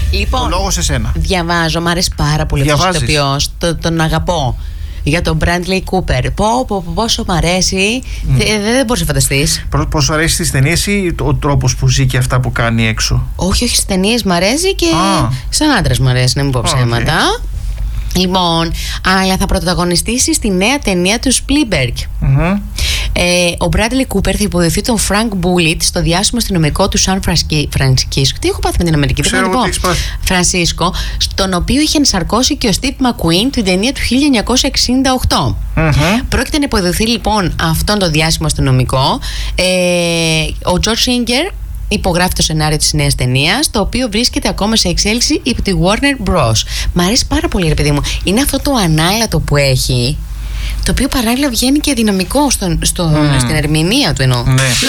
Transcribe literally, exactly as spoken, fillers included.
Λοιπόν, ο λόγος σε σένα. Διαβάζω, μου αρέσει πάρα πολύ αυτός ο ηθοποιός. Το, τον αγαπώ. Για τον Bradley Cooper. Πω, πω, πω, πόσο μ' αρέσει. Mm. Δεν, δεν μπορείς να φανταστείς. Πόσο αρέσει στις ταινίες ή ο τρόπος που ζει και αυτά που κάνει έξω? Όχι, όχι, στις ταινίες μ' αρέσει και ah. σαν άντρας μ' αρέσει, να μην πω ψέματα. Okay. Λοιπόν, αλλά θα πρωταγωνιστήσει στη νέα ταινία του Spielberg. Mm-hmm. Ε, ο Bradley Cooper θα υποδεχθεί τον Frank Bullitt στο διάσημο αστυνομικό του Σαν Φρανσίσκο. Τι έχω πάθει με την Αμερική, δεν θα πω. Φρανσίσκο, στον οποίο είχε ενσαρκώσει και ο Steve McQueen την ταινία του χίλια εννιακόσια εξήντα οκτώ. Mm-hmm. Πρόκειται να υποδεχθεί λοιπόν αυτόν τον διάσημο αστυνομικό. Ε, ο George Singer υπογράφει το σενάριο της νέας ταινίας, το οποίο βρίσκεται ακόμα σε εξέλιξη υπό τη Warner Bros. Μ' αρέσει πάρα πολύ, ρε παιδί μου. Είναι αυτό το ανάλατο που έχει, το οποίο παράλληλα βγαίνει και δυναμικό στο, στο, mm. στην ερμηνεία του εννοώ. Ναι.